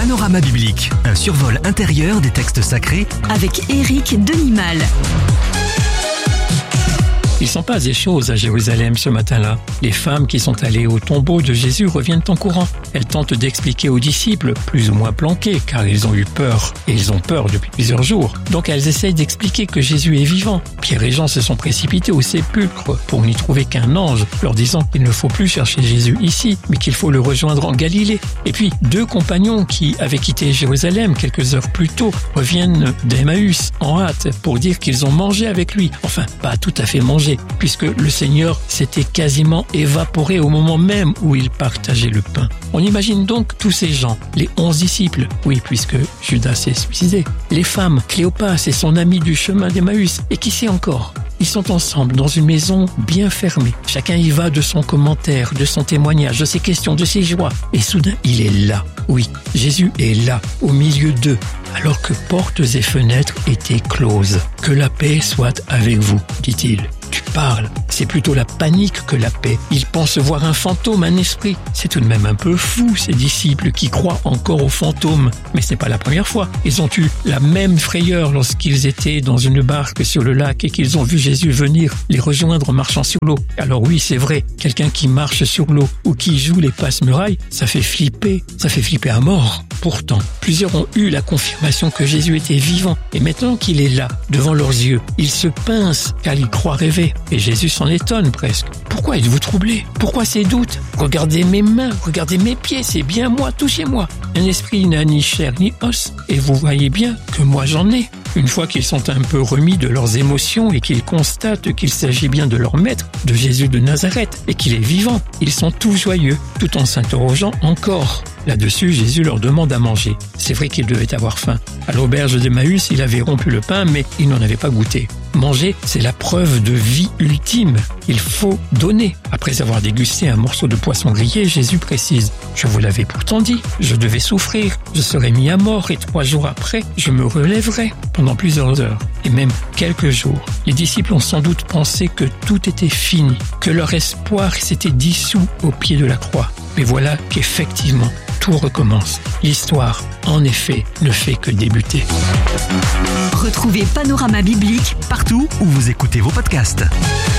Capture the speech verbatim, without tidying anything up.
Panorama biblique, un survol intérieur des textes sacrés avec Éric Denimal. Il s'en passe des choses à Jérusalem ce matin-là. Les femmes qui sont allées au tombeau de Jésus reviennent en courant. Elles tentent d'expliquer aux disciples, plus ou moins planqués, car ils ont eu peur, et ils ont peur depuis plusieurs jours. Donc elles essayent d'expliquer que Jésus est vivant. Pierre et Jean se sont précipités au sépulcre pour n'y trouver qu'un ange, leur disant qu'il ne faut plus chercher Jésus ici, mais qu'il faut le rejoindre en Galilée. Et puis, deux compagnons qui avaient quitté Jérusalem quelques heures plus tôt reviennent d'Emmaüs en hâte pour dire qu'ils ont mangé avec lui. Enfin, pas tout à fait mangé, puisque le Seigneur s'était quasiment évaporé au moment même où il partageait le pain. On imagine donc tous ces gens, les onze disciples, oui, puisque Judas s'est suicidé, les femmes, Cléopas et son ami du chemin d'Emmaüs, et qui sait encore ? Ils sont ensemble dans une maison bien fermée. Chacun y va de son commentaire, de son témoignage, de ses questions, de ses joies. Et soudain, il est là. Oui, Jésus est là, au milieu d'eux, alors que portes et fenêtres étaient closes. « Que la paix soit avec vous », dit-il. Tu parles, c'est plutôt la panique que la paix. Ils pensent voir un fantôme, un esprit. C'est tout de même un peu fou, ces disciples qui croient encore aux fantômes. Mais ce n'est pas la première fois. Ils ont eu la même frayeur lorsqu'ils étaient dans une barque sur le lac et qu'ils ont vu Jésus venir les rejoindre en marchant sur l'eau. Alors oui, c'est vrai, quelqu'un qui marche sur l'eau ou qui joue les passe-murailles, ça fait flipper, ça fait flipper à mort. Pourtant, plusieurs ont eu la confirmation que Jésus était vivant. Et maintenant qu'il est là, devant leurs yeux, ils se pincent car ils croient rêver. Et Jésus s'en étonne presque. Pourquoi êtes-vous troublés ? Pourquoi ces doutes ? Regardez mes mains, regardez mes pieds, c'est bien moi, touchez-moi. Un esprit n'a ni chair ni os, et vous voyez bien que moi j'en ai. Une fois qu'ils sont un peu remis de leurs émotions et qu'ils constatent qu'il s'agit bien de leur maître, de Jésus de Nazareth, et qu'il est vivant, ils sont tous joyeux, tout en s'interrogeant encore. Là-dessus, Jésus leur demande à manger. C'est vrai qu'ils devaient avoir faim. À l'auberge d'Emmaüs, il avait rompu le pain, mais il n'en avait pas goûté. Manger, c'est la preuve de vie ultime. Il faut donner. Après avoir dégusté un morceau de poisson grillé, Jésus précise « Je vous l'avais pourtant dit, je devais souffrir, je serais mis à mort et trois jours après, je me relèverai. » Pendant plusieurs heures, et même quelques jours, les disciples ont sans doute pensé que tout était fini, que leur espoir s'était dissous au pied de la croix. Mais voilà qu'effectivement, tout recommence. L'histoire, en effet, ne fait que débuter. Retrouvez Panorama biblique partout où vous écoutez vos podcasts.